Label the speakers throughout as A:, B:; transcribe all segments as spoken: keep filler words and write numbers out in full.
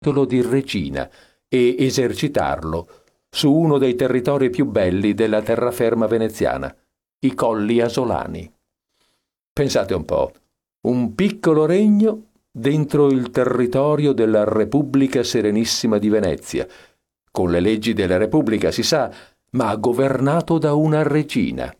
A: titolo di regina e esercitarlo su uno dei territori più belli della terraferma veneziana, i Colli Asolani. Pensate un po', un piccolo regno dentro il territorio della Repubblica Serenissima di Venezia, con le leggi della Repubblica, si sa, ma governato da una regina.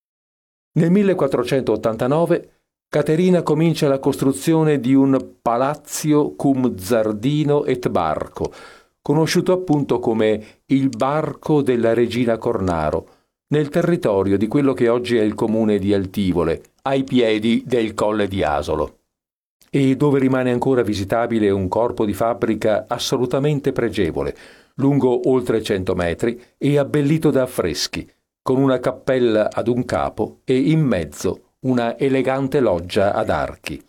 A: Nel millequattrocentottantanove Caterina comincia la costruzione di un palazzo cum giardino et barco, conosciuto appunto come il Barco della Regina Cornaro, nel territorio di quello che oggi è il comune di Altivole, ai piedi del Colle di Asolo, e dove rimane ancora visitabile un corpo di fabbrica assolutamente pregevole, lungo oltre cento metri e abbellito da affreschi, con una cappella ad un capo e in mezzo una elegante loggia ad archi.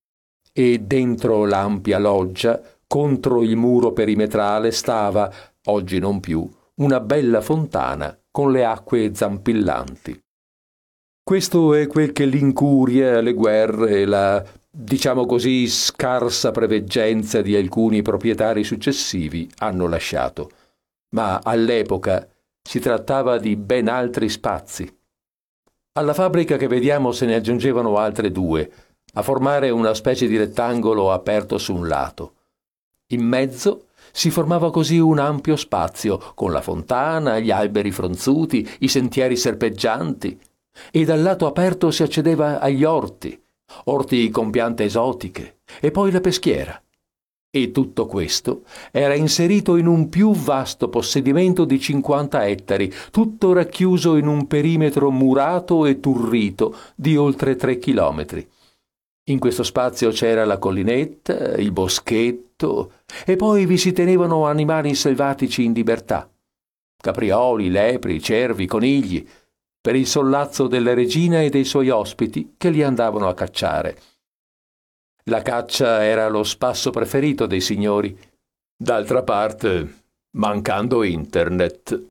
A: E dentro l'ampia loggia, contro il muro perimetrale, stava, oggi non più, una bella fontana con le acque zampillanti. Questo è quel che l'incuria, le guerre, la, diciamo così, scarsa preveggenza di alcuni proprietari successivi hanno lasciato. Ma all'epoca si trattava di ben altri spazi. Alla fabbrica che vediamo se ne aggiungevano altre due, a formare una specie di rettangolo aperto su un lato. In mezzo si formava così un ampio spazio, con la fontana, gli alberi fronzuti, i sentieri serpeggianti, e dal lato aperto si accedeva agli orti, orti con piante esotiche, e poi la peschiera. E tutto questo era inserito in un più vasto possedimento di cinquanta ettari, tutto racchiuso in un perimetro murato e turrito di oltre tre chilometri. In questo spazio c'era la collinetta, il boschetto, e poi vi si tenevano animali selvatici in libertà. Caprioli, lepri, cervi, conigli, per il sollazzo della regina e dei suoi ospiti che li andavano a cacciare. La caccia era lo spasso preferito dei signori. D'altra parte, mancando internet.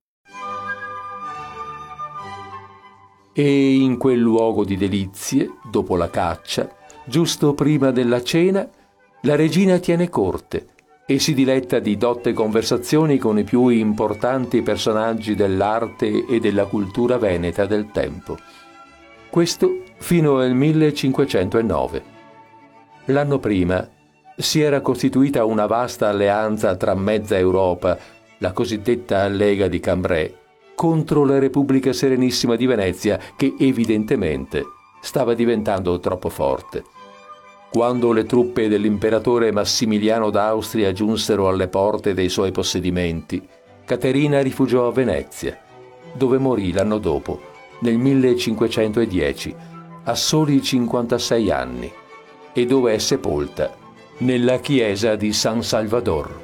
A: E in quel luogo di delizie, dopo la caccia, giusto prima della cena, la regina tiene corte e si diletta di dotte conversazioni con i più importanti personaggi dell'arte e della cultura veneta del tempo. Questo fino al millecinquecentonove. L'anno prima si era costituita una vasta alleanza tra mezza Europa, la cosiddetta Lega di Cambrai, contro la Repubblica Serenissima di Venezia, che evidentemente stava diventando troppo forte. Quando le truppe dell'imperatore Massimiliano d'Austria giunsero alle porte dei suoi possedimenti, Caterina rifugiò a Venezia, dove morì l'anno dopo, nel millecinquecentodieci, a soli cinquantasei anni, e dove è sepolta nella chiesa di San Salvador.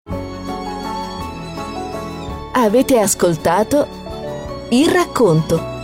B: Avete ascoltato Il Racconto,